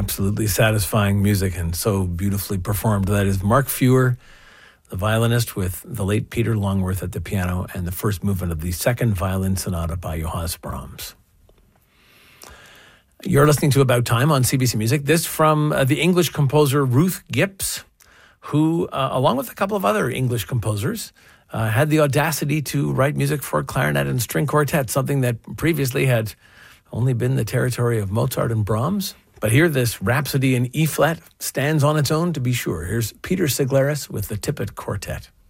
Absolutely satisfying music and so beautifully performed. That is Mark Feuer, the violinist, with the late Peter Longworth at the piano and the first movement of the second violin sonata by Johannes Brahms. You're listening to About Time on CBC Music. This from the English composer Ruth Gips, who, along with a couple of other English composers, had the audacity to write music for clarinet and string quartet, something that previously had only been the territory of Mozart and Brahms. But here, this Rhapsody in E-flat stands on its own, to be sure. Here's Peter Siglaris with the Tippett Quartet.